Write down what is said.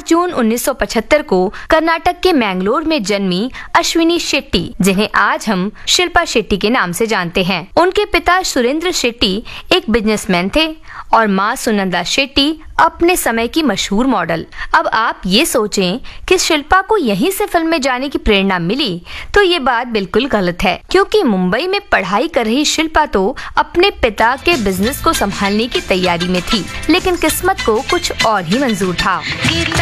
जून 1975 को कर्नाटक के मैंगलोर में जन्मी अश्विनी शेट्टी, जिन्हें आज हम शिल्पा शेट्टी के नाम से जानते हैं। उनके पिता सुरेंद्र शेट्टी एक बिजनेसमैन थे और मां सुनंदा शेट्टी अपने समय की मशहूर मॉडल। अब आप ये सोचें कि शिल्पा को यहीं से फिल्म में जाने की प्रेरणा मिली, तो ये बात बिल्कुल गलत है, क्योंकि मुंबई में पढ़ाई कर रही शिल्पा तो अपने पिता के बिजनेस को संभालने की तैयारी में थी, लेकिन किस्मत को कुछ और ही मंजूर था।